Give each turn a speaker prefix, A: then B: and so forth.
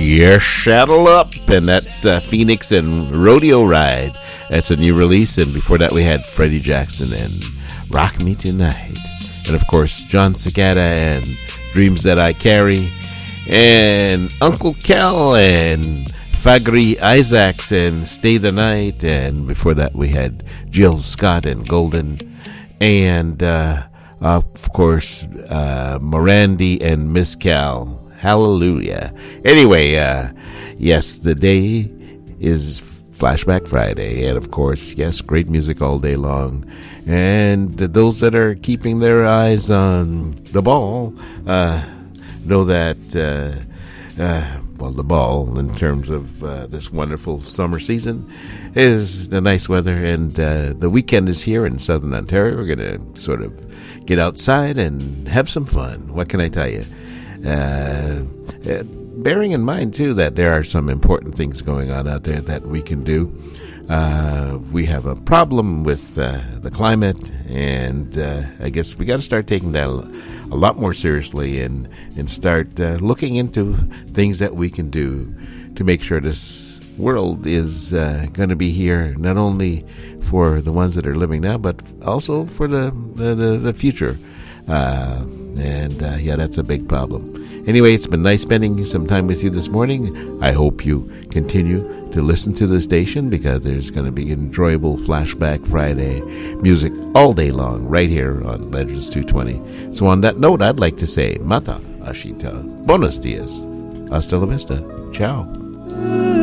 A: Yes, saddle up, and that's Phoenix and Rodeo Ride. That's a new release, and before that we had Freddie Jackson and Rock Me Tonight. And of course, John Cicada and Dreams That I Carry, and Uncle Kel and Fagri Isaacs and Stay the Night, and before that we had Jill Scott and Golden, and of course Morandi and Miss Cal. Hallelujah. Anyway, yes, the day is Flashback Friday, and of course, yes, great music all day long. And those that are keeping their eyes on the ball know that, the ball in terms of this wonderful summer season is the nice weather, and the weekend is here in Southern Ontario. We're going to sort of get outside and have some fun. What can I tell you? Bearing in mind, too, that there are some important things going on out there that we can do. We have a problem with the climate, and I guess we got to start taking that a lot more seriously and start looking into things that we can do to make sure this world is going to be here not only for the ones that are living now, but also for the future. Yeah, that's a big problem. Anyway, it's been nice spending some time with you this morning. I hope you continue to listen to the station, because there's going to be enjoyable Flashback Friday music all day long right here on Legends 220. So on that note, I'd like to say Mata Ashita. Buenos dias. Hasta la vista. Ciao.